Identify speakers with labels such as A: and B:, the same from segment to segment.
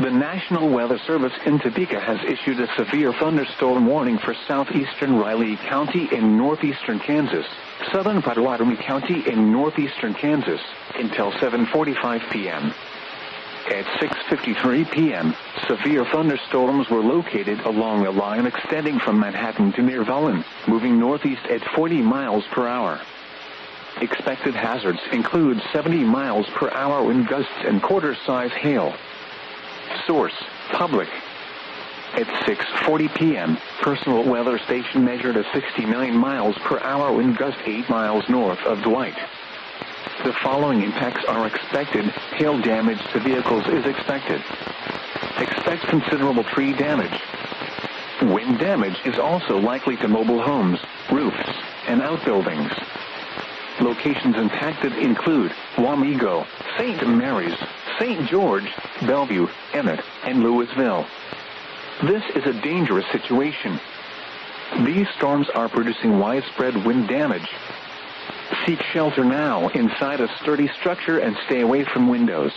A: The National Weather Service in Topeka has issued a severe thunderstorm warning for southeastern Riley County in northeastern Kansas, southern Pottawatomie County in northeastern Kansas, until 7:45 p.m. At 6:53 p.m., severe thunderstorms were located along a line extending from Manhattan to near Velin, moving northeast at 40 miles per hour. Expected hazards include 70 miles per hour wind gusts and quarter-size hail. Source: Public. At 6:40 p.m., Personal Weather Station measured a 69 miles per hour wind gust 8 miles north of Dwight. The following impacts are expected. Hail damage to vehicles is expected. Expect considerable tree damage. Wind damage is also likely to mobile homes, roofs, and outbuildings. Locations impacted include Wamego, St. Mary's, St. George, Bellevue, Emmett, and Louisville. This is a dangerous situation. These storms are producing widespread wind damage. Seek shelter now inside a sturdy structure and stay away from windows.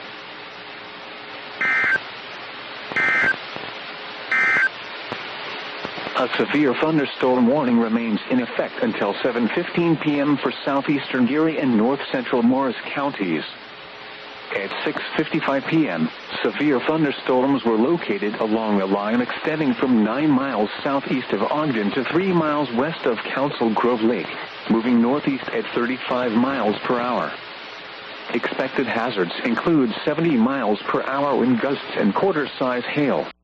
A: A severe thunderstorm warning remains in effect until 7:15 p.m. for southeastern Geary and north-central Morris counties. At 6:55 p.m., severe thunderstorms were located along a line extending from 9 miles southeast of Ogden to 3 miles west of Council Grove Lake, moving northeast at 35 miles per hour. Expected hazards include 70 miles per hour wind gusts and quarter-size hail.